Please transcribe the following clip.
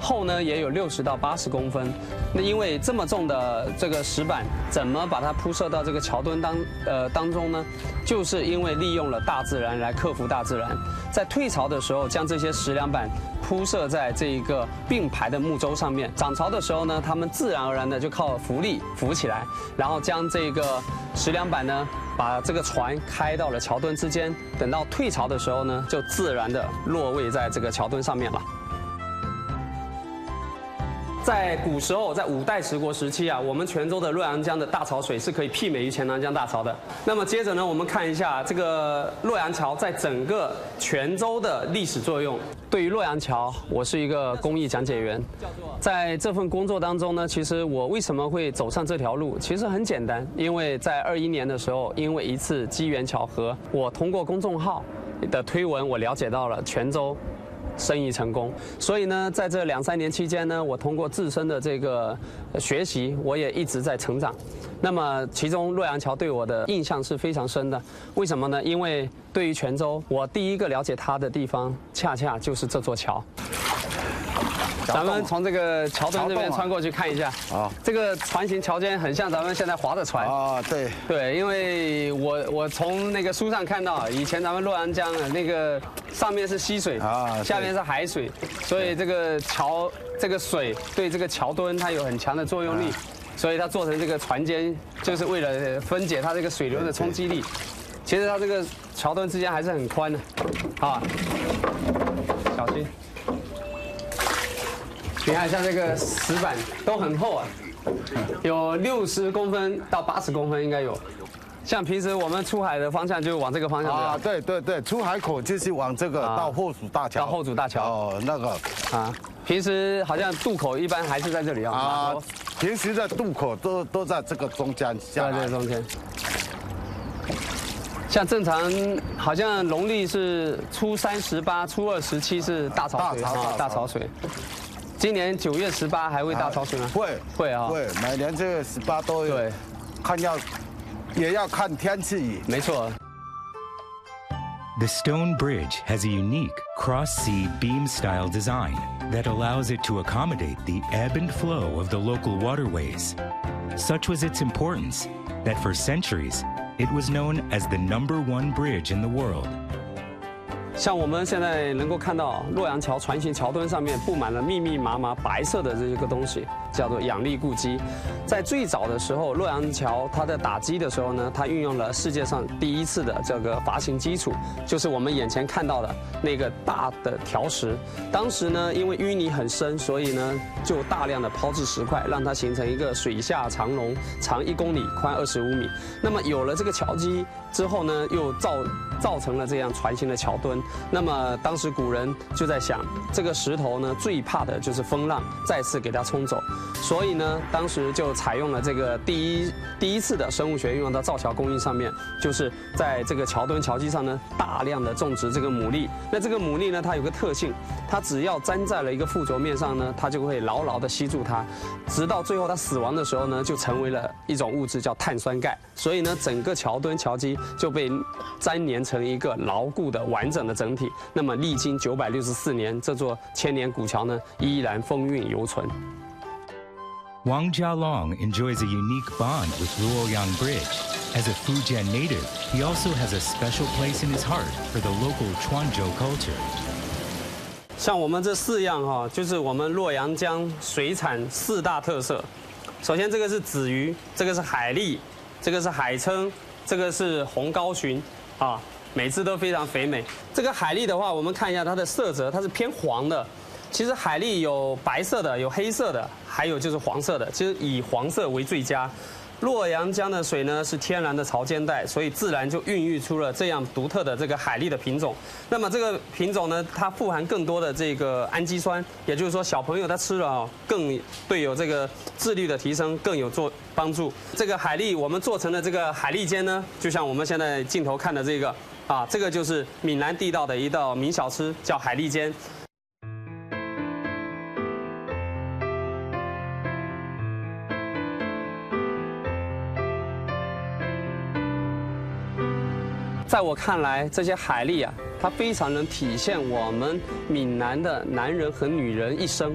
厚呢也有60到80公分。那因为这么重的这个石板，怎么把它铺设到这个桥墩当中呢？就是因为利用了大自然来克服大自然，在退潮的时候将这些石梁板铺设在这一个并排的木舟上面，涨潮的时候呢，它们自然而然的就靠浮力浮起来，然后将这个石梁板呢，把这个船开到了桥墩之间，等到退潮的时候呢，就自然的落位在这个桥墩上面了。在古时候，在五代十国时期啊，我们泉州的洛阳江的大潮水是可以媲美于钱塘江大潮的。那么接着呢，我们看一下这个洛阳桥在整个泉州的历史作用。对于洛阳桥，我是一个公益讲解员，在这份工作当中呢，其实我为什么会走上这条路？其实很简单，因为在21年的时候，因为一次机缘巧合，我通过公众号的推文，我了解到了泉州生意成功，所以呢，在这2、3年期间呢，我通过自身的这个学习，我也一直在成长。那么，其中洛阳桥对我的印象是非常深的。为什么呢？因为对于泉州，我第一个了解它的地方，恰恰就是这座桥。咱们从这个桥墩这边穿过去看一下啊，这个船型桥间很像咱们现在划的船啊，对对，因为我从那个书上看到，以前咱们洛阳江的那个上面是溪水啊，下面是海水，所以这个桥这个水对这个桥墩它有很强的作用力，所以它做成这个船间就是为了分解它这个水流的冲击力。其实它这个桥墩之间还是很宽的，啊，小心。你看，像这个石板都很厚啊，有60公分到80公分应该有。像平时我们出海的方向就往这个方向啊， 对对对，出海口就是往这个到后蜀大桥。 到后蜀大桥哦，那个啊，平时好像渡口一般还是在这里啊。啊， 平时的渡口都在这个中间下来。 在这个中间。像正常，好像农历是初3、18、初2、17是大潮水啊，大潮水。今年9月18还会大潮水吗？会啊， 会，每年这个18都有。对，也要看天气。 没错。 The stone bridge has a unique cross-sea beam-style design that allows it to accommodate the ebb and flow of the local waterways. Such was its importance that for centuries, it was known as the #1 bridge in the world. 像我们现在能够看到洛阳桥船型桥墩上面布满了密密麻麻白色的这个东西，叫做养力固基。在最早的时候，洛阳桥它在打基的时候呢，它运用了世界上第一次的这个筏形基础，就是我们眼前看到的那个大的条石。当时呢，因为淤泥很深，所以呢就大量的抛掷石块，让它形成一个水下长龙，长1公里，宽25米。那么有了这个桥基之后呢，又造成了这样船型的桥墩。那么当时古人就在想，这个石头呢最怕的就是风浪再次给它冲走，所以呢当时就采用了这个第一次的生物学运用到造桥工艺上面，就是在这个桥墩桥基上呢大量的种植这个牡蛎。那这个牡蛎呢，它有个特性，它只要粘在了一个附着面上呢，它就会牢牢的吸住它，直到最后它死亡的时候呢，就成为了一种物质叫碳酸钙。所以呢，整个桥墩桥基就被粘连成一个牢固的完整的整体。那么历经964年，这座千年古桥呢依然风韵犹存。 Wang Jialong enjoys a unique bond with Luoyang Bridge. As a Fujian native, he also has a special place in his heart for the local Chuanzhou culture. 像我们这4样哈，就是我们洛阳江水产4大特色。首先，这个是紫鱼，这个是海蛎，这个是海蛏，这个是红膏鲟啊，每次都非常肥美。这个海蛎的话，我们看一下它的色泽，它是偏黄的。其实海蛎有白色的，有黑色的，还有就是黄色的。其实以黄色为最佳。洛阳江的水呢是天然的潮间带，所以自然就孕育出了这样独特的这个海蛎的品种。那么这个品种呢，它富含更多的这个氨基酸，也就是说小朋友他吃了哦，更对有这个智力的提升更有帮助。这个海蛎我们做成的这个海蛎煎呢，就像我们现在镜头看的这个啊，这个就是闽南地道的一道名小吃，叫海蛎煎。在我看来，这些海蛎啊，它非常能体现我们闽南的男人和女人一生